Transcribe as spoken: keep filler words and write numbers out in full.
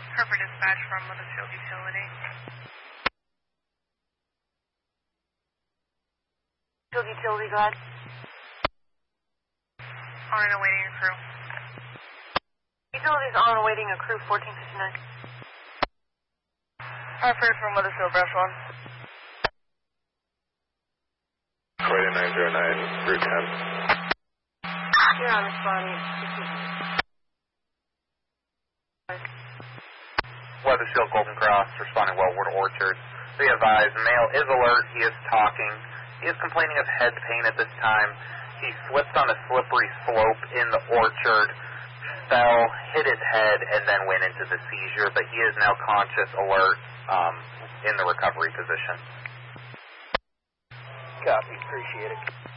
Harper dispatch from Weathersfield Utility. Field Utility, go ahead. On and awaiting a crew. Utilities on awaiting a crew, fourteen fifty-nine. Harper from Weathersfield, Brush one. Croydon nine zero nine, Route ten. You're on responding. Weathersfield, Golden Cross, responding Wellwood Orchard. Be advised, male is alert, he is talking. He is complaining of head pain at this time. He slipped on a slippery slope in the orchard, fell, hit his head, and then went into the seizure, but he is now conscious, alert, um, in the recovery position. Copy, appreciate it.